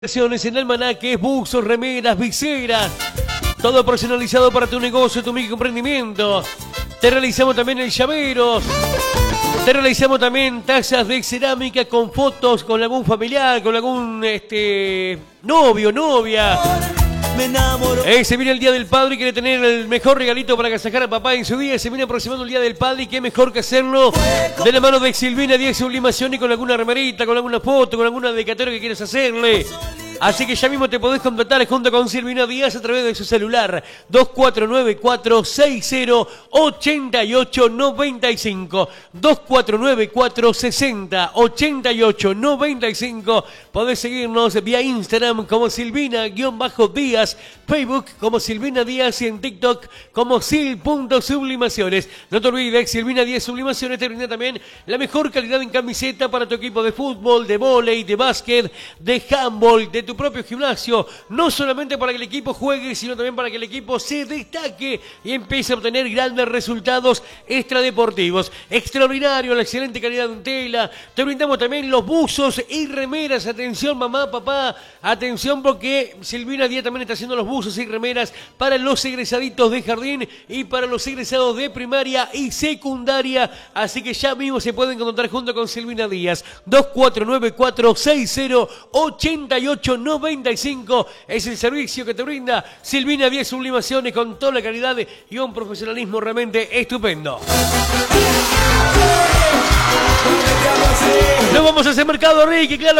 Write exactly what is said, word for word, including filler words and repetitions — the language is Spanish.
En almanaques, buzos, remeras, viseras, todo personalizado para tu negocio, tu microemprendimiento. Te realizamos también el llaveros. Te realizamos también tazas de cerámica con fotos, con algún familiar, con algún este novio, novia. Me enamoro. Eh, se viene el Día del Padre y quiere tener el mejor regalito para agasajar a papá en su día. Se viene aproximando el Día del Padre y qué mejor que hacerlo de la mano de Silvina Díaz Sublimación y con alguna remerita, con alguna foto, con alguna dedicatoria que quieras hacerle. Así que ya mismo te podés contactar junto con Silvina Díaz a través de su celular dos cuatro nueve cuatro seis cero ocho ocho nueve cinco dos cuatro nueve cuatro sesenta ochenta y ocho noventa y cinco. Podés seguirnos vía Instagram como Silvina-Díaz, Facebook como Silvina Díaz y en TikTok como sil.sublimaciones. No te olvides, Silvina Díaz Sublimaciones te brinda también la mejor calidad en camiseta para tu equipo de fútbol, de vóley, de básquet, de handball, de tu propio gimnasio, no solamente para que el equipo juegue, sino también para que el equipo se destaque y empiece a obtener grandes resultados extradeportivos. Extraordinario, la excelente calidad en tela. Te brindamos también los buzos y remeras. Atención mamá, papá, atención porque Silvina Díaz también está haciendo los buzos y remeras para los egresaditos de jardín y para los egresados de primaria y secundaria. Así que ya mismo se pueden contactar junto con Silvina Díaz. dos cuatro nueve cuatro seis cero ocho ocho noventa y cinco es el servicio que te brinda Silvina Díaz Sublimaciones con toda la calidad y un profesionalismo realmente estupendo. Nos vamos a ese mercado, Ricky, claro.